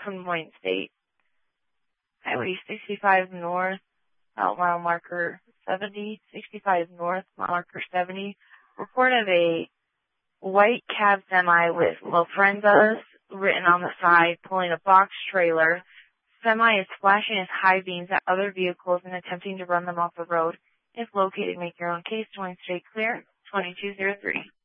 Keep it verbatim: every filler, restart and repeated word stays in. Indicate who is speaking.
Speaker 1: Des Moines State. Highway sixty-five north, about mile marker seventy, sixty-five north, mile marker seventy. Report of a white cab semi with La Frenza's written on the side, pulling a box trailer. Semi is flashing its high beams at other vehicles and attempting to run them off the road. If located, make your own case. Des Moines State clear, twenty-two oh three.